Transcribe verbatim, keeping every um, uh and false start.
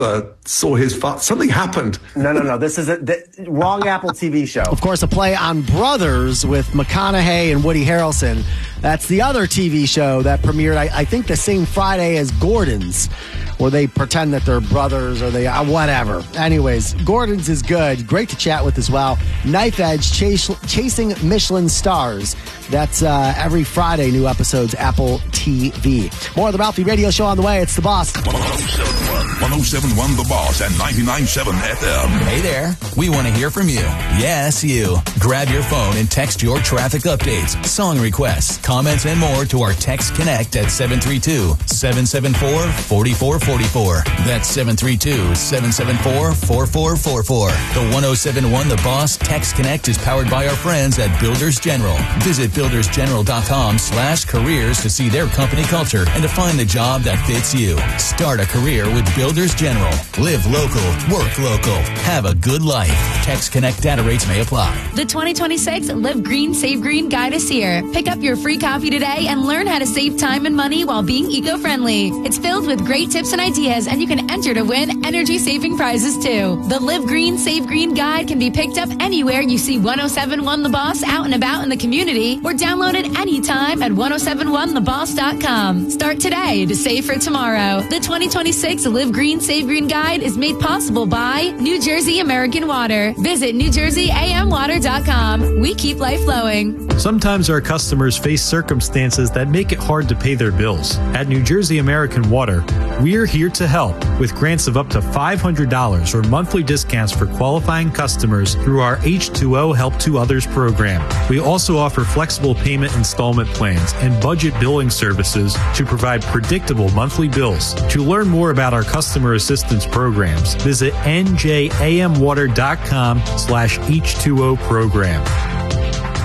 uh, saw his fa- something happened. No, no, no. This is a the, wrong Apple T V show. Of course, a play on Brothers with McConaughey and Woody Harrelson. That's the other T V show that premiered, I, I think, the same Friday as Gordon's, where they pretend that they're brothers or they uh, whatever. Anyways, Gordon's is good. Great to chat with as well. Knife Edge, chase, Chasing Michelin Stars. That's uh, every Friday, new episodes, Apple T V. More of the Ralphie Radio Show on the way. It's The Boss. one oh seven point one The Boss and ninety-nine point seven F M. Hey there. We want to hear from you. Yes, you. Grab your phone and text your traffic updates, song requests, comments, and more to our Text Connect at seven three two, seven seven four, four four four four. That's seven three two, seven seven four, four four four four. The one oh seven point one The Boss Text Connect is powered by our friends at Builders General. Visit buildersgeneral.com slash careers to see their company culture and to find the job that fits you. Start a career with Builders General. Live local, work local, have a good life. Text Connect data rates may apply. The twenty twenty-six Live Green, Save Green Guide is here. Pick up your free copy today and learn how to save time and money while being eco-friendly. It's filled with great tips and ideas, and you can enter to win energy-saving prizes too. The Live Green, Save Green Guide can be picked up anywhere you see one oh seven point one The Boss out and about in the community, or download it anytime at ten seventy-one the boss dot com. Start today to save for tomorrow. The twenty twenty-six Live Green, Save Green Guide is made possible by New Jersey American Water. Visit new jersey a m water dot com. We keep life flowing. Sometimes our customers face circumstances that make it hard to pay their bills. At New Jersey American Water, we're here to help with grants of up to five hundred dollars or monthly discounts for qualifying customers through our H two O Help to Others program. We also offer flexible payment installment plans and budget billing services to provide predictable monthly bills. To learn more about our customer assistance programs, visit N J A M water dot com slash H two O program.